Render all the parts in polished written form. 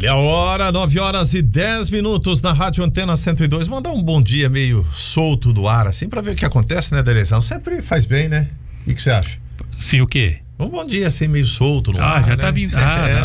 Olha a hora, 9h10 na Rádio Antena 102. Mandar um bom dia meio solto do ar, assim, pra ver o que acontece, né, Delezão? Sempre faz bem, né? O que você acha? Sim, o quê? Um bom dia assim, meio solto no ar, já né? tá vindo.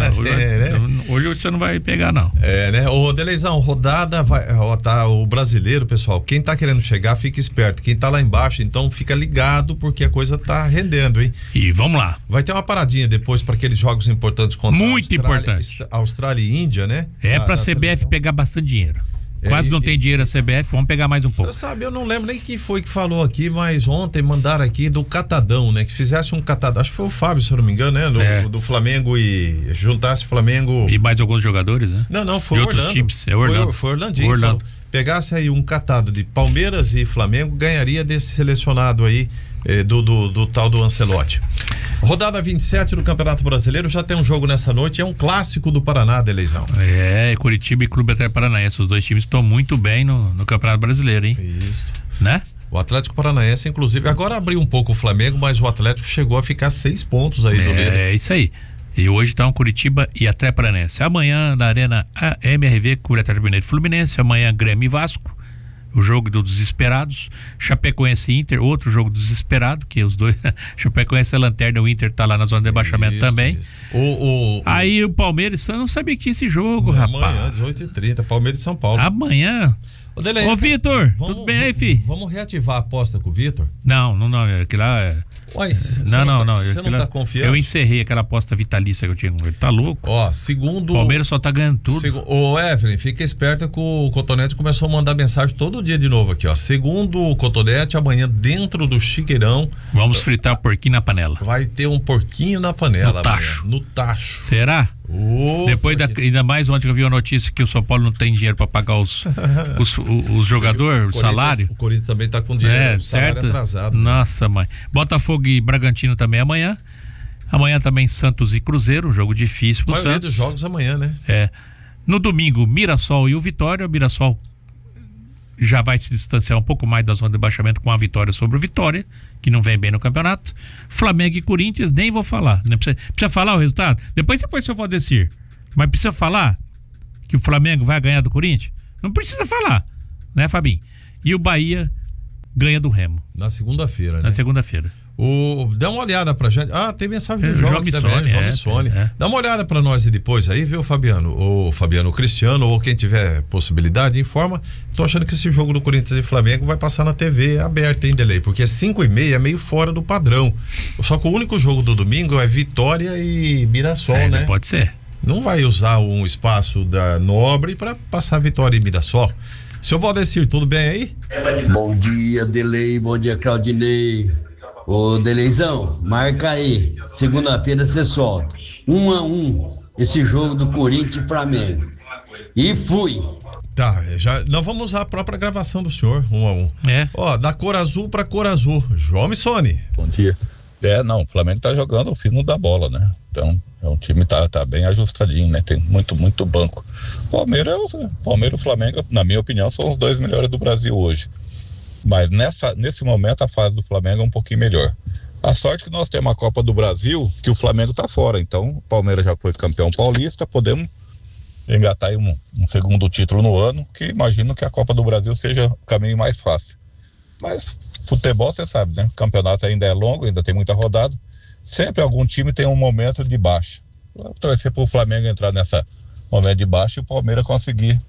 Hoje você não vai pegar, não. É, né? Ô, Delezão, rodada tá o brasileiro, pessoal. Quem tá querendo chegar, fica esperto. Quem tá lá embaixo, então fica ligado, porque a coisa tá rendendo, hein? E vamos lá. Vai ter uma paradinha depois para aqueles jogos importantes contra muito importante. Austrália e Índia, né? Pra CBF seleção. Pegar bastante dinheiro. Quase não tem dinheiro a CBF, vamos pegar mais um pouco. Eu não lembro nem quem foi que falou aqui, mas ontem mandaram aqui do catadão, né? Que fizesse um catadão, acho que foi o Fábio, se eu não me engano, né? Do Flamengo e juntasse Flamengo... E mais alguns jogadores, né? Não, foi de Orlando. Outros times. É Orlando. Foi Orlandinho. Orlando. Pegasse aí um catado de Palmeiras e Flamengo, ganharia desse selecionado aí do tal do Ancelotti. Rodada 27 do Campeonato Brasileiro, já tem um jogo nessa noite, é um clássico do Paraná, Delezão. Curitiba e Clube Atlético Paranaense, os dois times estão muito bem no Campeonato Brasileiro, hein? Isso. Né? O Atlético Paranaense, inclusive, agora abriu um pouco o Flamengo, mas o Atlético chegou a ficar 6 pontos aí do líder. É isso aí. E hoje estão Curitiba e Atlético Paranaense. Amanhã na Arena MRV, Clube Atlético Mineiro e Fluminense. Amanhã Grêmio e Vasco. O jogo dos desesperados. Chapecoense e Inter, outro jogo desesperado, que os dois. Chapecoense é lanterna, o Inter tá lá na zona de rebaixamento também. Isso. Aí o Palmeiras, eu não sabia que tinha esse jogo, rapaz. Amanhã, 18h30, Palmeiras e São Paulo. Amanhã. Ô, Vitor, tudo bem aí, filho? Vamos reativar a aposta com o Vitor? Não, aquilo lá é... Uai, Você não tá confiante? Eu encerrei aquela aposta vitalícia que eu tinha com ele. Tá louco? Ó, segundo... O Palmeiras só tá ganhando tudo. Ô, Evelyn, fica esperto que o Cotonete começou a mandar mensagem todo dia de novo aqui, ó. Segundo o Cotonete, amanhã dentro do Chiqueirão... Vamos fritar o porquinho na panela. Vai ter um porquinho na panela. No tacho. Amanhã, no tacho. Será? Depois ainda mais ontem que eu vi a notícia que o São Paulo não tem dinheiro para pagar os jogadores, o salário. O Corinthians também tá com dinheiro, salário atrasado. Nossa, mãe. Botafogo e Bragantino também amanhã. Amanhã também Santos e Cruzeiro, um jogo difícil pro Santos. A maioria dos jogos amanhã, né? No domingo, Mirassol e o Vitória. O Mirassol já vai se distanciar um pouco mais da zona de rebaixamento com a vitória sobre o Vitória, que não vem bem no campeonato. Flamengo e Corinthians, nem vou falar. Não precisa falar o resultado? Depois eu vou descer. Mas precisa falar que o Flamengo vai ganhar do Corinthians? Não precisa falar, né, Fabinho? E o Bahia ganha do Remo. Na segunda-feira, né? Na segunda-feira. Dá uma olhada pra gente. Tem mensagem do João aqui também, João Missoni. Dá uma olhada pra nós e depois aí, viu, Fabiano? Ou Fabiano Cristiano, ou quem tiver possibilidade, informa. Tô achando que esse jogo do Corinthians e Flamengo vai passar na TV aberta, hein, Delei? Porque 5h30 é meio fora do padrão. Só que o único jogo do domingo é Vitória e Mirassol, né? Pode ser. Não vai usar um espaço da Nobre pra passar Vitória e Mirassol. Seu Valdecir, tudo bem aí? Bom dia, Delei. Bom dia, Claudinei. Ô, Deleizão, marca aí. Segunda-feira você solta. 1-1 esse jogo do Corinthians e Flamengo. E fui. Tá, nós vamos usar a própria gravação do senhor, 1-1. Ó, da cor azul pra cor azul. João Missoni. Bom dia. O Flamengo tá jogando o fino da bola, né? Então, é um time que tá bem ajustadinho, né? Tem muito banco. Palmeiras e o Flamengo, na minha opinião, são os dois melhores do Brasil hoje. Mas nesse momento a fase do Flamengo é um pouquinho melhor. A sorte que nós temos a Copa do Brasil, que o Flamengo tá fora. Então, o Palmeiras já foi campeão paulista, podemos engatar aí um segundo título no ano, que imagino que a Copa do Brasil seja o caminho mais fácil. Mas futebol, você sabe, né? O campeonato ainda é longo, ainda tem muita rodada. Sempre algum time tem um momento de baixa. Vou torcer pro Flamengo entrar nessa momento de baixa e o Palmeiras conseguir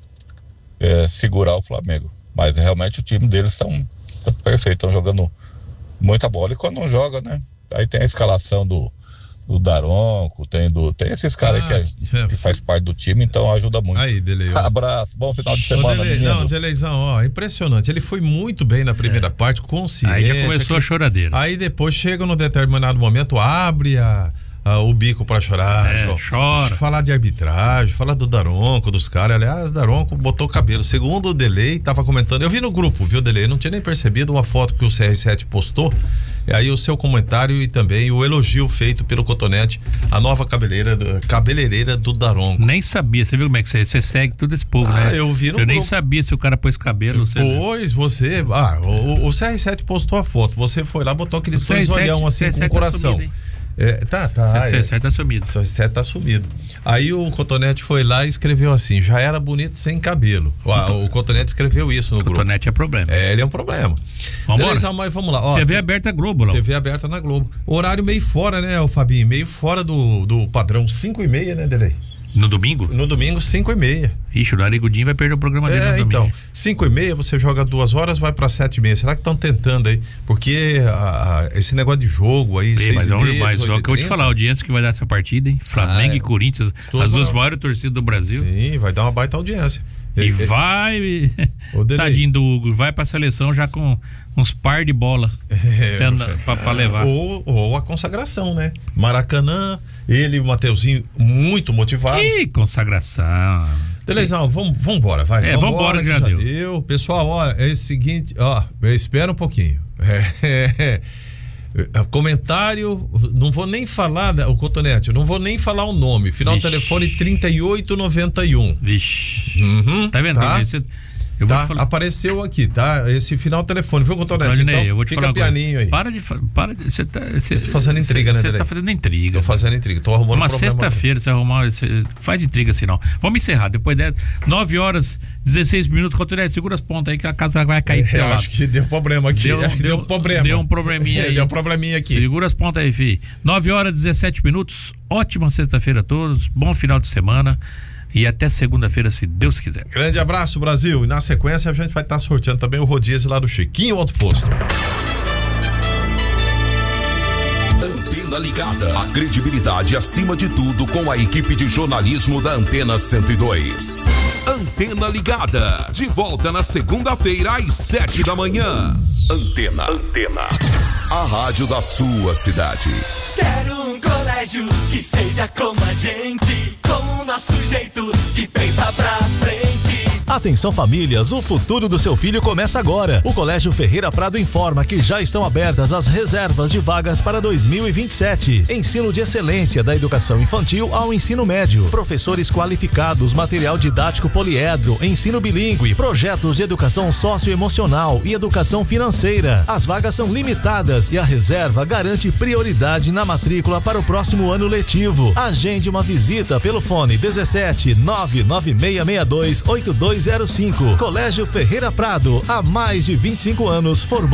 segurar o Flamengo. Mas realmente o time deles estão perfeito, estão jogando muita bola. E quando não joga, né? Aí tem a escalação do Daronco, tem esses caras que faz parte do time, então ajuda muito. Aí, Delei. Abraço, bom final de semana. Deleizão, impressionante. Ele foi muito bem na primeira parte, consciente. Aí já começou a choradeira. Aí depois chega num determinado momento, abre o bico pra chorar. Chora. Falar de arbitragem, falar do Daronco, dos caras. Aliás, Daronco botou o cabelo. Segundo o Delei, tava comentando. Eu vi no grupo, viu, Delei? Eu não tinha nem percebido uma foto que o CR7 postou. E aí o seu comentário e também o elogio feito pelo Cotonete, a nova cabeleireira do Daronco. Nem sabia, você viu como é que você segue todo esse povo, né? Eu vi no grupo. Eu nem sabia se o cara pôs cabelo. Pois, você... o CR7 postou a foto, você foi lá, botou aqueles dois olhão assim com o coração. Tá. C7 tá sumido. C7 tá sumido. Aí o Cotonete foi lá e escreveu assim: já era bonito sem cabelo. O Cotonete escreveu isso no grupo. O Cotonete é problema. Ele é um problema. Beleza, mas vamos lá. TV aberta Globo, lá. TV aberta na Globo. Horário meio fora, né, o Fabinho? Meio fora do padrão. 5h30, né, Delei? No domingo? No domingo, 5h30. Ixi, o Larigudinho vai perder o programa dele no domingo. Então, 5h30, você joga 2 horas, vai pra 7h30. Será que estão tentando aí? Porque esse negócio de jogo aí, 6h30, mas só que eu vou te falar, a audiência que vai dar essa partida, hein? Flamengo e Corinthians, as duas maiores torcidas do Brasil. Sim, vai dar uma baita audiência. E vai, tadinho do Hugo, vai pra seleção já com uns par de bola pra levar. Ou a consagração, né? Maracanã, ele e o Mateuzinho muito motivados. Que consagração. Delezão, vamos embora, vai. Vambora, que já deu. Pessoal, ó, é o seguinte, ó, espera um pouquinho. Comentário, não vou nem falar, o Cotonete, eu não vou nem falar o nome. Final do telefone 3891. Vixe. Tá vendo? Tá? Apareceu aqui, tá? Esse final do telefone, viu, Cotonete? Então, eu vou te falar pianinho aí. Para de você tá fazendo intriga, né, Você tá fazendo intriga. Tô fazendo intriga, tô arrumando uma sexta-feira, você arrumar, faz intriga assim não. Vamos encerrar, depois de 9 horas 16 minutos, Cotonete, segura as pontas aí que a casa vai cair pro seu lado. Acho que deu problema aqui, deu problema. Deu um probleminha aí. Deu um probleminha aqui. Segura as pontas aí, filho. 9 horas 17 minutos, ótima sexta-feira a todos, bom final de semana. E até segunda-feira, se Deus quiser. Grande abraço, Brasil. E na sequência a gente vai estar sorteando também o rodízio lá do Chiquinho Alto Posto. Antena Ligada. A credibilidade acima de tudo com a equipe de jornalismo da Antena 102. Antena Ligada. De volta na segunda-feira às 7 da manhã. Antena. A rádio da sua cidade. Quero um colégio que seja como a gente, com o nosso jeito que pensa pra frente. Atenção famílias, o futuro do seu filho começa agora. O Colégio Ferreira Prado informa que já estão abertas as reservas de vagas para 2027. Ensino de excelência da educação infantil ao ensino médio. Professores qualificados, material didático poliedro, ensino bilíngue, projetos de educação socioemocional e educação financeira. As vagas são limitadas e a reserva garante prioridade na matrícula para o próximo ano letivo. Agende uma visita pelo fone 17 99662 8205. Colégio Ferreira Prado, há mais de 25 anos formando